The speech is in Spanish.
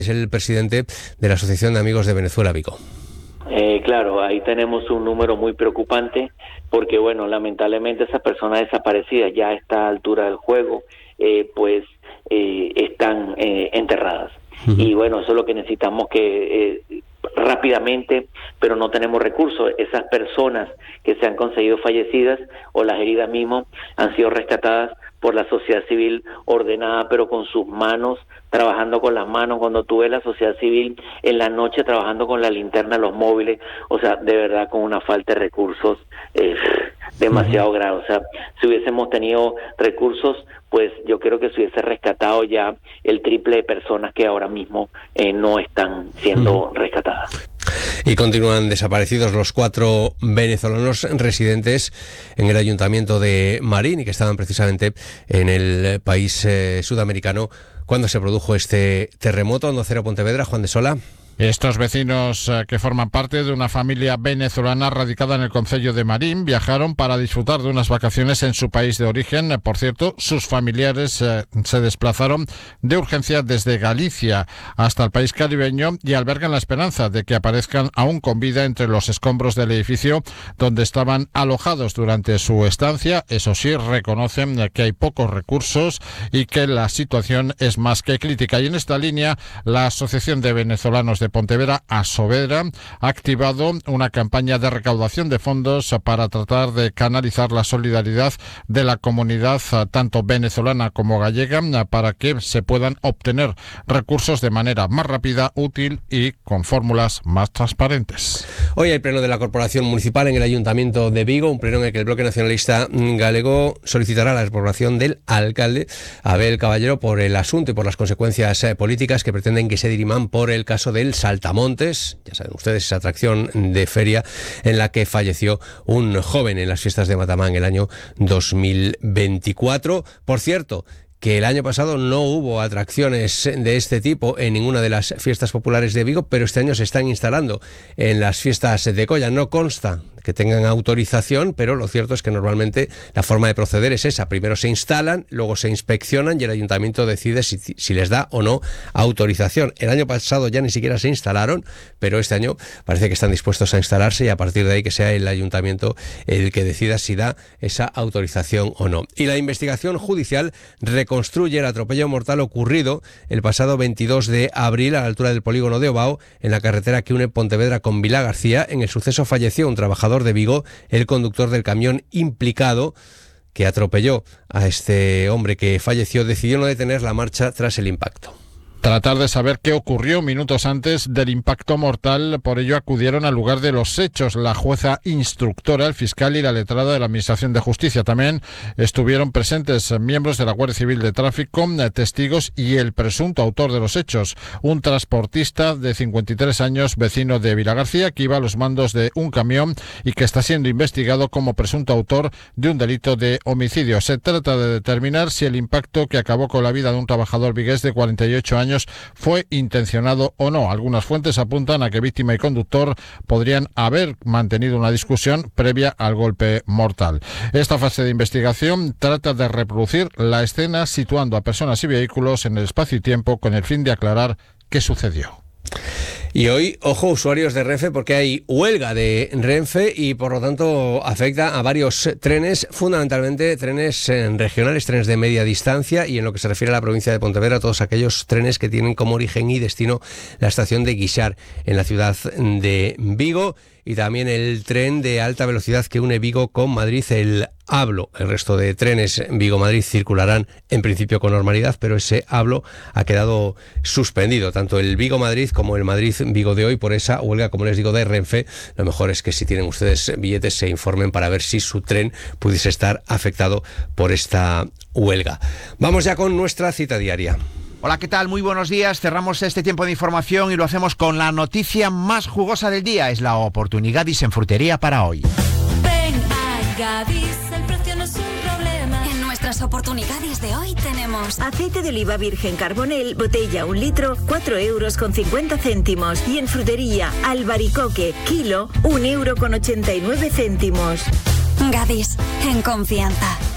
Es el presidente de la Asociación de Amigos de Venezuela, Vigo. Claro, ahí tenemos un número muy preocupante porque, bueno, lamentablemente esas personas desaparecidas ya a esta altura del juego, están enterradas. Uh-huh. Y bueno, eso es lo que necesitamos que rápidamente, pero no tenemos recursos. Esas personas que se han conseguido fallecidas o las heridas mismas han sido rescatadas por la sociedad civil ordenada, pero con sus manos, trabajando con las manos. Cuando tú ves la sociedad civil en la noche trabajando con la linterna, los móviles, o sea, de verdad con una falta de recursos demasiado grave. O sea, si hubiésemos tenido recursos, pues yo creo que se hubiese rescatado ya el triple de personas que ahora mismo no están siendo rescatadas. Y continúan desaparecidos los 4 venezolanos residentes en el ayuntamiento de Marín y que estaban precisamente en el país sudamericano cuando se produjo este terremoto. Onda Cero Pontevedra, Juan de Sola. Estos vecinos que forman parte de una familia venezolana radicada en el concello de Marín viajaron para disfrutar de unas vacaciones en su país de origen. Por cierto, sus familiares se desplazaron de urgencia desde Galicia hasta el país caribeño y albergan la esperanza de que aparezcan aún con vida entre los escombros del edificio donde estaban alojados durante su estancia. Eso sí, reconocen que hay pocos recursos y que la situación es más que crítica. Y en esta línea, la Asociación de Venezolanos de Pontevedra, Asovedra, ha activado una campaña de recaudación de fondos para tratar de canalizar la solidaridad de la comunidad tanto venezolana como gallega para que se puedan obtener recursos de manera más rápida, útil y con fórmulas más transparentes. Hoy hay pleno de la Corporación Municipal en el Ayuntamiento de Vigo, un pleno en el que el Bloque Nacionalista Galego solicitará la reprobación del alcalde Abel Caballero por el asunto y por las consecuencias políticas que pretenden que se diriman por el caso del Saltamontes, ya saben ustedes, esa atracción de feria en la que falleció un joven en las fiestas de Matamán el año 2024. Por cierto, que el año pasado no hubo atracciones de este tipo en ninguna de las fiestas populares de Vigo, pero este año se están instalando en las fiestas de Colla. No consta que tengan autorización, pero lo cierto es que normalmente la forma de proceder es esa. Primero se instalan, luego se inspeccionan y el ayuntamiento decide si les da o no autorización. El año pasado ya ni siquiera se instalaron, pero este año parece que están dispuestos a instalarse y a partir de ahí que sea el ayuntamiento el que decida si da esa autorización o no. Y la investigación judicial reconstruye el atropello mortal ocurrido el pasado 22 de abril a la altura del polígono de Ovao, en la carretera que une Pontevedra con Vilagarcía. En el suceso falleció un trabajador de Vigo, el conductor del camión implicado que atropelló a este hombre que falleció decidió no detener la marcha tras el impacto. Tratar de saber qué ocurrió minutos antes del impacto mortal, por ello acudieron al lugar de los hechos la jueza instructora, el fiscal y la letrada de la Administración de Justicia. También estuvieron presentes miembros de la Guardia Civil de Tráfico, testigos y el presunto autor de los hechos, un transportista de 53 años, vecino de Vilagarcía, que iba a los mandos de un camión y que está siendo investigado como presunto autor de un delito de homicidio. Se trata de determinar si el impacto que acabó con la vida de un trabajador vigués de 48 años fue intencionado o no. Algunas fuentes apuntan a que víctima y conductor podrían haber mantenido una discusión previa al golpe mortal. Esta fase de investigación trata de reproducir la escena situando a personas y vehículos en el espacio y tiempo con el fin de aclarar qué sucedió. Y hoy, ojo, usuarios de Renfe, porque hay huelga de Renfe y por lo tanto afecta a varios trenes, fundamentalmente trenes regionales, trenes de media distancia y en lo que se refiere a la provincia de Pontevedra, todos aquellos trenes que tienen como origen y destino la estación de Guixar en la ciudad de Vigo y también el tren de alta velocidad que une Vigo con Madrid, el ABLO. El resto de trenes Vigo-Madrid circularán en principio con normalidad, pero ese ABLO ha quedado suspendido, tanto el Vigo-Madrid como el Madrid-Vigo de hoy, por esa huelga, como les digo, de Renfe. Lo mejor es que si tienen ustedes billetes se informen para ver si su tren pudiese estar afectado por esta huelga. Vamos ya con nuestra cita diaria. Hola, ¿qué tal? Muy buenos días. Cerramos este tiempo de información y lo hacemos con la noticia más jugosa del día. Es la oportunidad en frutería para hoy. Ven a Gadis, el precio no es un problema. En nuestras oportunidades de hoy tenemos aceite de oliva virgen Carbonell, botella 1 litro, 4,50 €. Y en frutería, albaricoque, kilo, 1,89 €. Gadis, en confianza.